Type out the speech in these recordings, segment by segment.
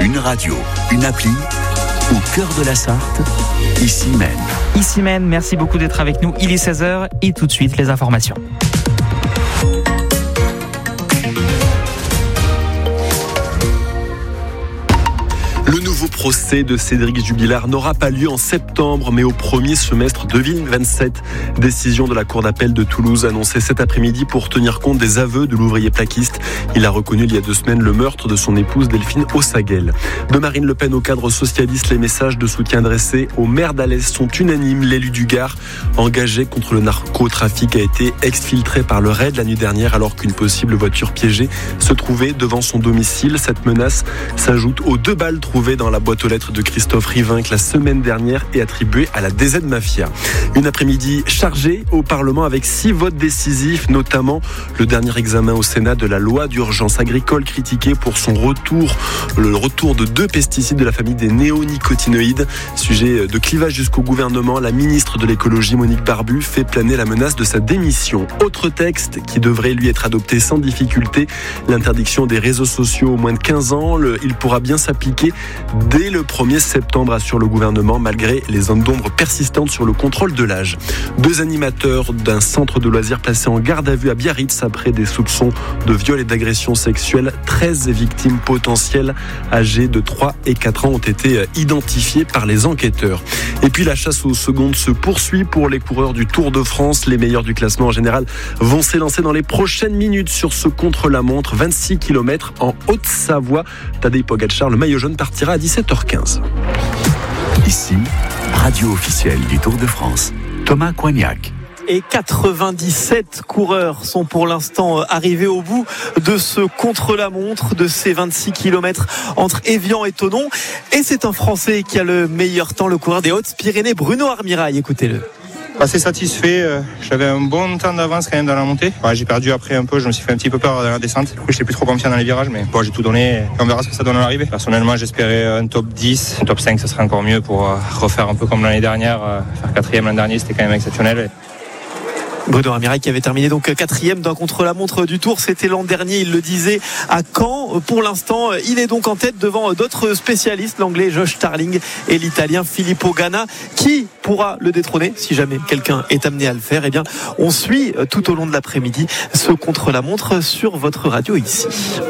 Une radio, une appli, au cœur de la Sarthe, ici même. Ici même, merci beaucoup d'être avec nous. Il est 16h et tout de suite les informations. Le nouveau procès de Cédric Jubilard n'aura pas lieu en septembre, mais au premier semestre 2027. Décision de la Cour d'appel de Toulouse annoncée cet après-midi pour tenir compte des aveux de l'ouvrier plaquiste. Il a reconnu il y a 2 semaines le meurtre de son épouse Delphine Ossaguel. De Marine Le Pen au cadre socialiste, les messages de soutien dressés au maire d'Alès sont unanimes. L'élu du Gard, engagé contre le narcotrafic, a été exfiltré par le raid la nuit dernière alors qu'une possible voiture piégée se trouvait devant son domicile. Cette menace s'ajoute aux 2 balles trouvées dans la boîte aux lettres de Christophe Rivinc la semaine dernière et attribuée à la DZ Mafia. Une après-midi chargée au Parlement avec 6 votes décisifs, notamment le dernier examen au Sénat de la loi d'urgence agricole critiquée pour son retour, le retour de 2 pesticides de la famille des néonicotinoïdes. Sujet de clivage jusqu'au gouvernement, la ministre de l'écologie Monique Barbu fait planer la menace de sa démission. Autre texte qui devrait lui être adopté sans difficulté, l'interdiction des réseaux sociaux aux moins de 15 ans. Il pourra bien s'appliquer dès le 1er septembre, assure le gouvernement, malgré les zones d'ombre persistantes sur le contrôle de l'âge. 2 animateurs d'un centre de loisirs placés en garde à vue à Biarritz après des soupçons de viol et d'agression sexuelle. 13 victimes potentielles âgées de 3 et 4 ans ont été identifiées par les enquêteurs. Et puis la chasse aux secondes se poursuit pour les coureurs du Tour de France. Les meilleurs du classement en général vont s'élancer dans les prochaines minutes sur ce contre-la-montre. 26 km en Haute-Savoie. Tadej Pogačar, le maillot jaune, partira à 17h15. Ici, radio officielle du Tour de France. Thomas Coignac. Et 97 coureurs sont pour l'instant arrivés au bout de ce contre-la-montre, de ces 26 km entre Évian et Thonon. Et c'est un Français qui a le meilleur temps, le coureur des Hautes-Pyrénées, Bruno Armirail. Écoutez-le. Assez satisfait, j'avais un bon temps d'avance quand même dans la montée. J'ai perdu après un peu, je me suis fait un petit peu peur dans la descente. Du coup, j'étais plus trop confiant dans les virages, mais bon, j'ai tout donné et on verra ce que ça donne à l'arrivée. Personnellement, j'espérais un top 10, un top 5, ça serait encore mieux pour refaire un peu comme l'année dernière. Faire 4e l'an dernier, c'était quand même exceptionnel. Bruno Armirail qui avait terminé donc 4e d'un contre-la-montre du Tour, c'était l'an dernier, il le disait, à Caen. Pour l'instant, il est donc en tête devant d'autres spécialistes, l'anglais Josh Starling et l'italien Filippo Ganna. Qui pourra le détrôner si jamais quelqu'un est amené à le faire? Eh bien, on suit tout au long de l'après-midi ce contre-la-montre sur votre radio ici.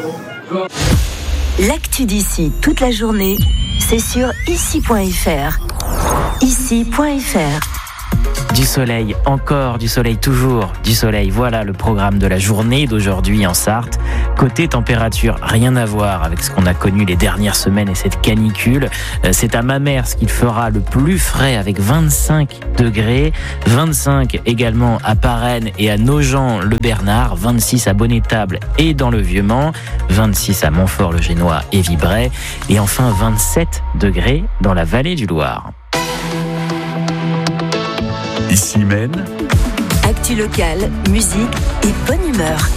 L'actu d'ici toute la journée, c'est sur ici.fr. Ici.fr. Du soleil, encore du soleil, toujours du soleil. Voilà le programme de la journée d'aujourd'hui en Sarthe. Côté température, rien à voir avec ce qu'on a connu les dernières semaines et cette canicule. C'est à Mamers qu'il fera le plus frais avec 25 degrés. 25 également à Parennes et à Nogent-le-Bernard. 26 à Bonnétable et dans le Vieux-Mans. 26 à Montfort-le-Génois et Vibray. Et enfin 27 degrés dans la vallée du Loir. Ici même. Actu locale, musique et bonne humeur.